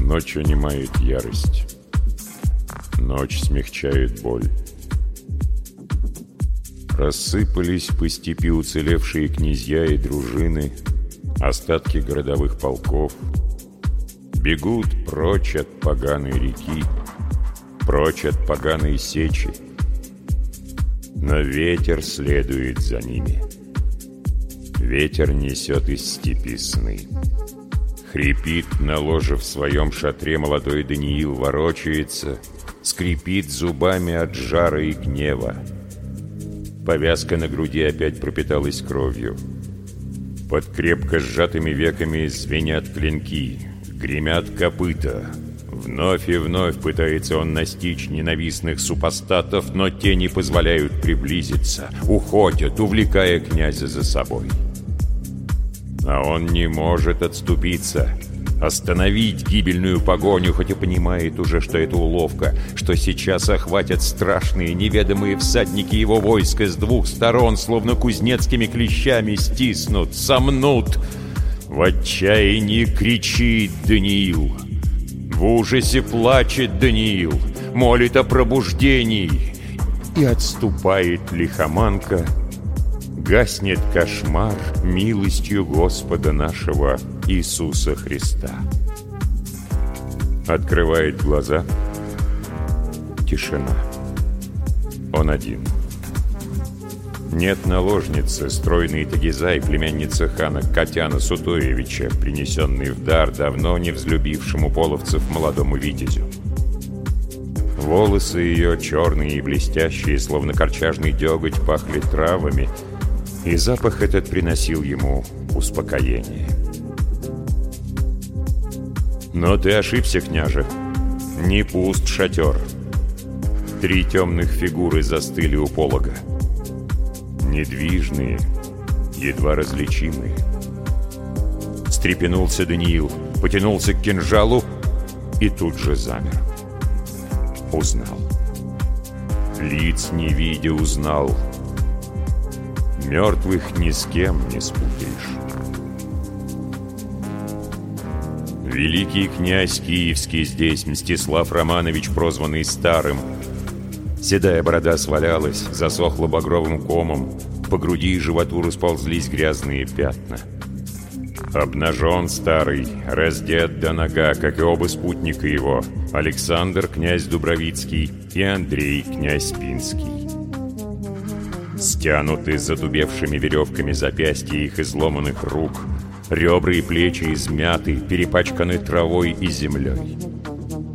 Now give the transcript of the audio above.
Ночь унимает ярость. Ночь смягчает боль. Рассыпались по степи уцелевшие князья и дружины, остатки городовых полков. Бегут прочь от поганой реки, прочь от поганой сечи. Но ветер следует за ними. Ветер несет из степи сны. Хрипит на ложе в своем шатре молодой Даниил, ворочается, скрипит зубами от жара и гнева. Повязка на груди опять пропиталась кровью. Под крепко сжатыми веками звенят клинки, гремят копыта. Вновь и вновь пытается он настичь ненавистных супостатов, но те не позволяют приблизиться, уходят, увлекая князя за собой. А он не может отступиться, остановить гибельную погоню, хоть и понимает уже, что это уловка, что сейчас охватят страшные неведомые всадники его войска с двух сторон, словно кузнецкими клещами стиснут, сомнут. В отчаянии кричит Даниил. В ужасе плачет Даниил, молит о пробуждении. И отступает лихоманка, гаснет кошмар милостью Господа нашего Иисуса Христа. Открывает глаза. Тишина. Он один. Нет наложницы, стройной Тагизай, племянницы хана Катяна Сутоевича, принесенной в дар давно не взлюбившему половцев молодому витязю. Волосы ее, черные и блестящие, словно корчажный деготь, пахли травами, и запах этот приносил ему успокоение. Но ты ошибся, княже. Не пуст шатер. 3 темных фигуры застыли у полога. Недвижные, едва различимые. Встрепенулся Даниил, потянулся к кинжалу и тут же замер. Узнал. Лиц не видя, узнал. Мертвых ни с кем не спутаешь. Великий князь Киевский здесь, Мстислав Романович, прозванный Старым. Седая борода свалялась, засохла багровым комом, по груди и животу расползлись грязные пятна. Обнажен Старый, раздет до нога, как и оба спутника его, Александр, князь Дубровицкий, и Андрей, князь Пинский. Стянуты задубевшими веревками запястья их изломанных рук, ребра и плечи измяты, перепачканы травой и землей.